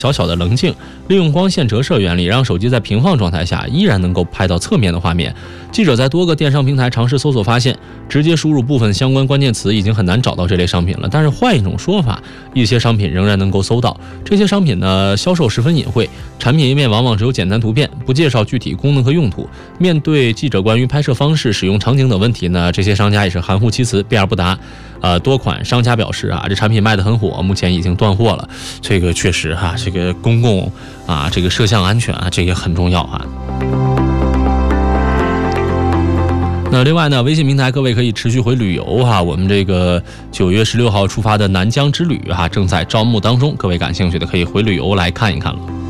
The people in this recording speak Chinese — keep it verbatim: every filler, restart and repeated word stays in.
小小的棱镜，利用光线折射原理，让手机在平放状态下依然能够拍到侧面的画面。记者在多个电商平台尝试搜索，发现直接输入部分相关关键词已经很难找到这类商品了。但是换一种说法，一些商品仍然能够搜到。这些商品呢，销售十分隐晦，产品页面往往只有简单图片，不介绍具体功能和用途。面对记者关于拍摄方式、使用场景等问题呢，这些商家也是含糊其辞，避而不答。呃，多款商家表示啊，这产品卖得很火，目前已经断货了。这个确实哈、啊，这个公共啊，这个摄像安全啊，这也很重要啊。那另外呢，微信平台各位可以持续回旅游哈，我们这个九月十六号出发的南疆之旅哈，正在招募当中，各位感兴趣的可以回旅游来看一看了。